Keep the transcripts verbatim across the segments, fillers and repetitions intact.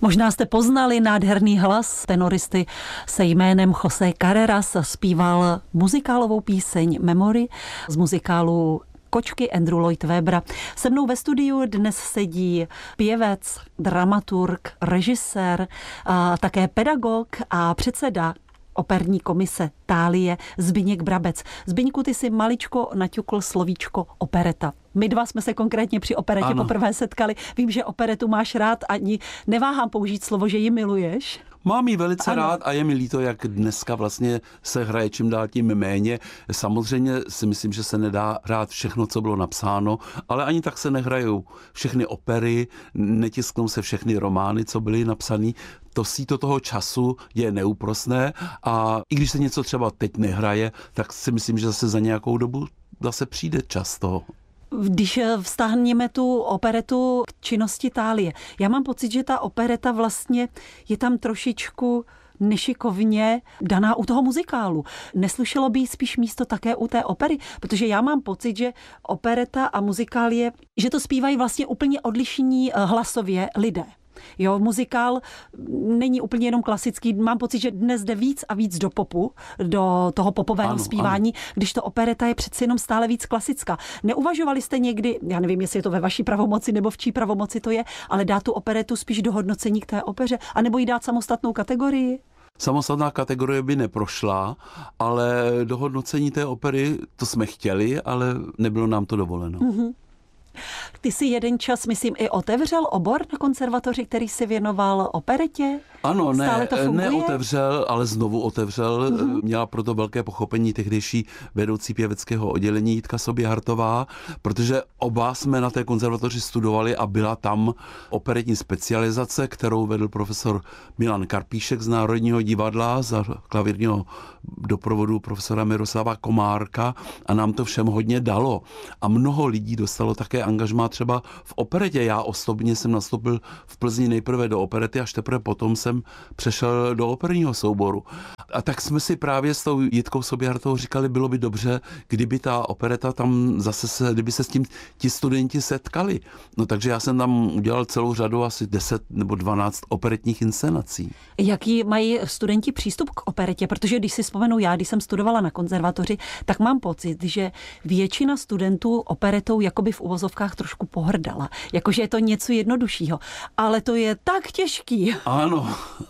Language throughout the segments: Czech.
Možná jste poznali nádherný hlas tenoristy se jménem José Carreras. Zpíval muzikálovou píseň Memory z muzikálu Kočky Andrew Lloyd Webbera. Se mnou ve studiu dnes sedí pěvec, dramaturg, režisér, a také pedagog a předseda operní komise Thálie Zbyněk Brabec. Zbyňku, ty si maličko naťukl slovíčko opereta. My dva jsme se konkrétně při operetě ano. poprvé setkali. Vím, že operetu máš rád, ani neváhám použít slovo, že ji miluješ. Mám ji velice ano. rád a je mi líto, jak dneska vlastně se hraje čím dál tím méně. Samozřejmě si myslím, že se nedá hrát všechno, co bylo napsáno, ale ani tak se nehrajou všechny opery, netisknou se všechny romány, co byly napsané. To síto toho času je neúprosné a i když se něco třeba teď nehraje, tak si myslím, že zase za nějakou dobu zase přijde čas toho. Když vztáhneme tu operetu k činnosti Thálie, já mám pocit, že ta opereta vlastně je tam trošičku nešikovně daná u toho muzikálu. Neslušelo by spíš místo také u té opery? Protože já mám pocit, že opereta a muzikál je, že to zpívají vlastně úplně odlišní hlasově lidé. Jo, muzikál není úplně jenom klasický. Mám pocit, že dnes jde víc a víc do popu, do toho popového ano, zpívání, ano. když to opereta je přeci jenom stále víc klasická. Neuvažovali jste někdy, já nevím, jestli je to ve vaší pravomoci nebo v čí pravomoci to je, ale dát tu operetu spíš do hodnocení k té opeře, anebo jí dát samostatnou kategorii? Samostatná kategorie by neprošla, ale do hodnocení té opery to jsme chtěli, ale nebylo nám to dovoleno. Mm-hmm. Ty jsi jeden čas, myslím, i otevřel obor na konzervatoři, který si věnoval operetě? Ano, ne, neotevřel, ale znovu otevřel. Mm-hmm. Měla proto velké pochopení tehdejší vedoucí pěveckého oddělení Jitka Soběhartová, protože oba jsme na té konzervatoři studovali a byla tam operetní specializace, kterou vedl profesor Milan Karpíšek z Národního divadla za klavírního doprovodu profesora Miroslava Komárka a nám to všem hodně dalo. A mnoho lidí dostalo také angažmá třeba v operetě. Já osobně jsem nastoupil v Plzni nejprve do operety, až teprve potom jsem přešel do operního souboru. A tak jsme si právě s tou Jitkou Soběhartovou říkali, bylo by dobře, kdyby ta opereta tam zase se, kdyby se s tím ti studenti setkali. No takže já jsem tam udělal celou řadu, asi deset nebo dvanáct operetních inscenací. Jaký mají studenti přístup k operetě? Protože když si vzpomenu já, když jsem studovala na konzervatoři, tak mám pocit, že většina studentů operetou jakoby v uvozovkách trošku pohrdala. Jakože je to něco jednoduššího. Ale to je tak těžký. Ano.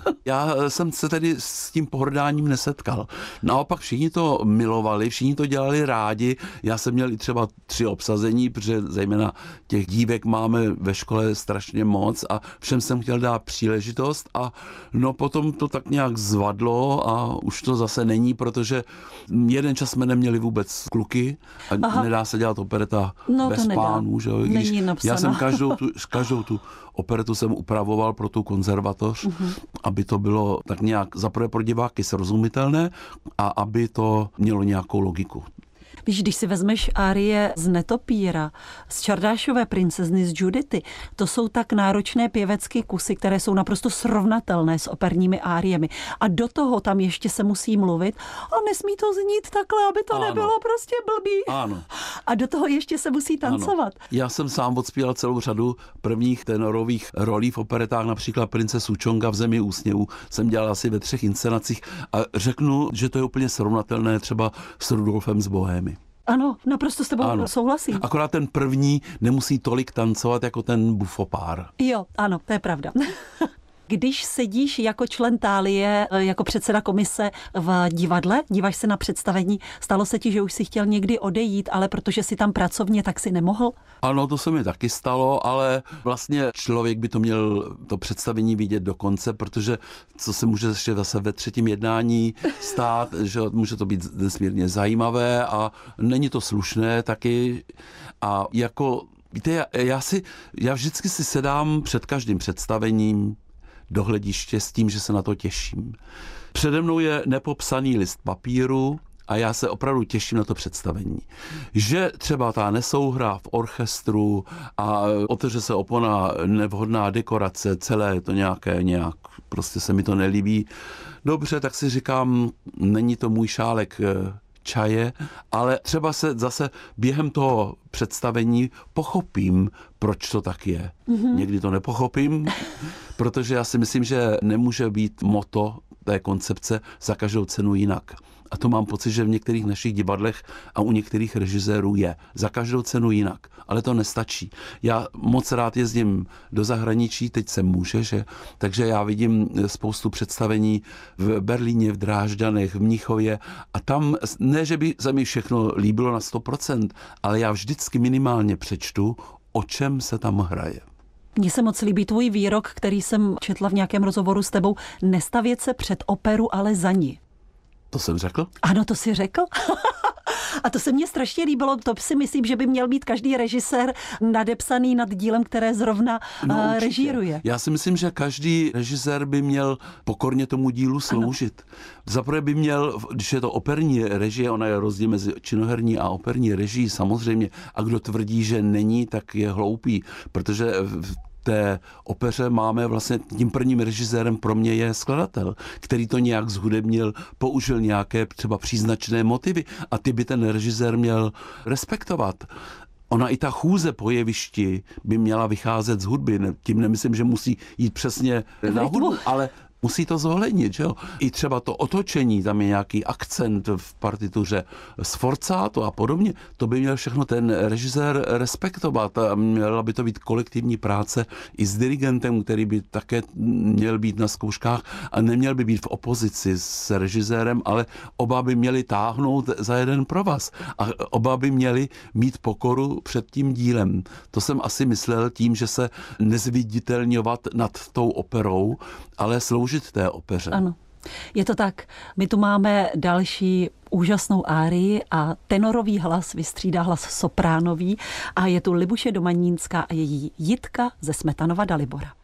Já jsem se tedy s tím pohrdáním nesetkal. Naopak všichni to milovali, všichni to dělali rádi. Já jsem měl i třeba tři obsazení, protože zejména těch dívek máme ve škole strašně moc a všem jsem chtěl dát příležitost a no potom to tak nějak zvadlo a už to zase není, protože jeden čas jsme neměli vůbec kluky a Aha. nedá se dělat opereta no, bez pánů. Že? Když já jsem každou tu, každou tu operetu jsem upravoval pro tu konzervatoř, uh-huh. aby to bylo tak nějak zaprvé pro diváky srozumitelné a aby to mělo nějakou logiku. Víš, když si vezmeš árie z Netopíra, z Čardášové princezny, z Judity, to jsou tak náročné pěvecké kusy, které jsou naprosto srovnatelné s operními áriemi. A do toho tam ještě se musí mluvit a nesmí to znít takhle, aby to ano. nebylo prostě blbý. Ano. A do toho ještě se musí tancovat. Ano. Já jsem sám odspíval celou řadu prvních tenorových rolí v operetách, například Princesu Čonga v Zemi úsměvů. Jsem dělal asi ve třech inscenacích a řeknu, že to je úplně srovnatelné třeba s Rudolfem z Bohémy. Ano, naprosto s tebou ano. souhlasím. Akorát ten první nemusí tolik tancovat jako ten bufopár. Jo, ano, to je pravda. Když sedíš jako člen Thálie, jako předseda komise v divadle, díváš se na představení, stalo se ti, že už si chtěl někdy odejít, ale protože si tam pracovně, tak si nemohl? Ano, to se mi taky stalo, ale vlastně člověk by to měl to představení vidět do konce, protože co se může ještě zase ve třetím jednání stát, že může to být nesmírně zajímavé a není to slušné taky a jako, víte, já, já si, já vždycky si sedám před každým představením do hlediště s tím, že se na to těším. Přede mnou je nepopsaný list papíru a já se opravdu těším na to představení. Že třeba ta nesouhra v orchestru a otevře se opona, nevhodná dekorace, celé to nějaké nějak, prostě se mi to nelíbí. Dobře, tak si říkám, není to můj šálek čaje, ale třeba se zase během toho představení pochopím, proč to tak je. Mm-hmm. Někdy to nepochopím, protože já si myslím, že nemůže být motto té koncepce za každou cenu jinak. A to mám pocit, že v některých našich divadlech a u některých režisérů je. Za každou cenu jinak. Ale to nestačí. Já moc rád jezdím do zahraničí, teď se může, že? Takže já vidím spoustu představení v Berlíně, v Drážďanech, v Mnichově a tam, ne, že by se mi všechno líbilo na sto procent, ale já vždycky minimálně přečtu, o čem se tam hraje. Mně se moc líbí tvůj výrok, který jsem četla v nějakém rozhovoru s tebou. Nestavět se před operu, ale za ní. To jsem řekl? Ano, to jsi řekl. A to se mně strašně líbilo. To si myslím, že by měl být každý režisér nadepsaný nad dílem, které zrovna no, režíruje. Já si myslím, že každý režisér by měl pokorně tomu dílu sloužit. Zaprvé by měl, když je to operní režie, ona je rozdíl mezi činoherní a operní režii samozřejmě. A kdo tvrdí, že není, tak je hloupý, protože v té opeře máme vlastně tím prvním režisérem pro mě je skladatel, který to nějak zhudebnil, použil nějaké třeba příznačné motivy a ty by ten režisér měl respektovat. Ona i ta chůze po jevišti by měla vycházet z hudby. Tím nemyslím, že musí jít přesně na hudbu, ale musí to zohlednit, že jo? I třeba to otočení, tam je nějaký akcent v partituře, sforzato a podobně, to by měl všechno ten režisér respektovat a měla by to být kolektivní práce i s dirigentem, který by také měl být na zkouškách a neměl by být v opozici s režisérem, ale oba by měli táhnout za jeden provaz a oba by měli mít pokoru před tím dílem. To jsem asi myslel tím, že se nezviditelňovat nad tou operou, ale sloužit té opeře. Ano, je to tak. My tu máme další úžasnou árii a tenorový hlas vystřídá hlas sopránový a je tu Libuše Domanínská a její Jitka ze Smetanova Dalibora.